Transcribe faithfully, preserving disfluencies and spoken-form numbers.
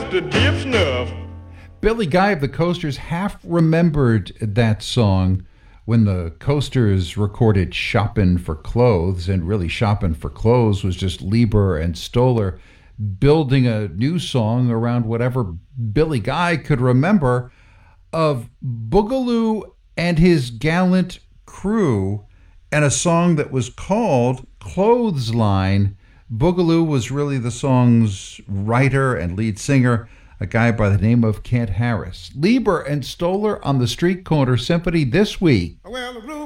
the dip snuff. Billy Guy of the Coasters half remembered that song when the Coasters recorded Shoppin' for Clothes, and really Shoppin' for Clothes was just Leiber and Stoller building a new song around whatever Billy Guy could remember of Boogaloo and his gallant crew, and a song that was called Clothesline. Boogaloo was really the song's writer and lead singer, a guy by the name of Kent Harris. Leiber and Stoller on the Street Corner Symphony this week. Well, the roof